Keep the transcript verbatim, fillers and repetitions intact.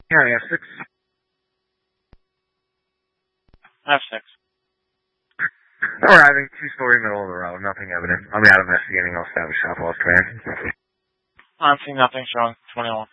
Hearing F six. F six. Arriving, two-story, middle of the road, nothing evident. I'm out investigating, I'll establish Southwest command. I'm seeing nothing showing twenty-one.